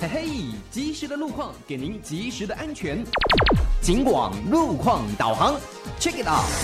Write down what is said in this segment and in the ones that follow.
嘿嘿，及时的路况给您及时的安全。警广路况导航 ，Check it out。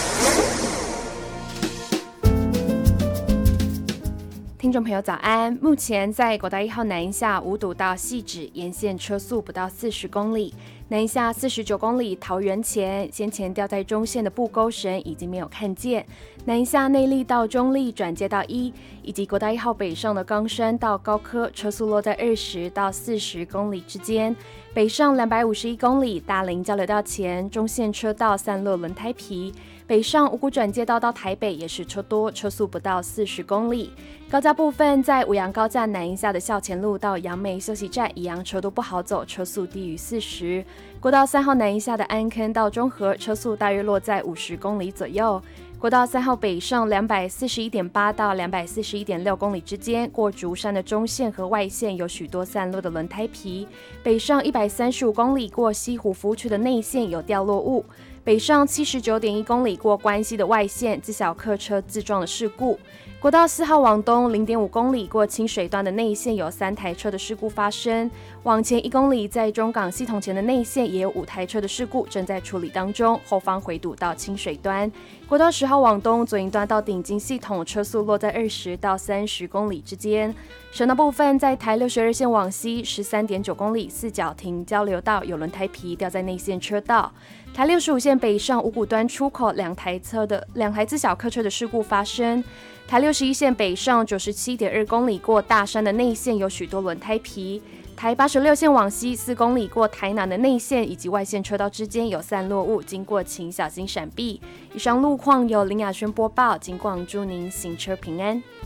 听众朋友早安，目前在国道1号南一下五堵到汐止沿线车速不到40公里，南一下49公里桃园前先前掉在中线的布钩绳已经没有看见，南一下内坜到中坜转接到1，以及国道1号北上的冈山到高科车速落在20到40公里之间，北上251公里大林交流道前中线车道散落轮胎皮，北上五股转接道到台北也是车多，车速不到40公里。高架部分在五杨高架南一下的校前路到杨梅休息站一样车都不好走，车速低于40。国道3号南一下的安坑到中和车速大约落在50公里左右。国道3号北上241.8到241.6公里之间，过竹山的中线和外线有许多散落的轮胎皮，北上135公里过西湖服务区的内线有掉落物，北上79.1公里过关西的外线自小客车自撞的事故。国道4号往东0.5公里过清水段的内线有3台车的事故发生，往前1公里在中港系统前的内线也有5台车的事故正在处理当中，后方回堵到清水端。国道10号往东左营段到顶金系统车速落在20到30公里之间。省道部分在台62线往西13.9公里四角亭交流道有轮胎皮掉在内线车道。台65线北上五股端出口两台自小客车的事故发生。台61线北上97.2公里过大山的内线有许多轮胎皮。台86线往西4公里过台南的内线以及外线车道之间有散落物，经过请小心闪避。以上路况由林雅轩播报，警广祝您行车平安。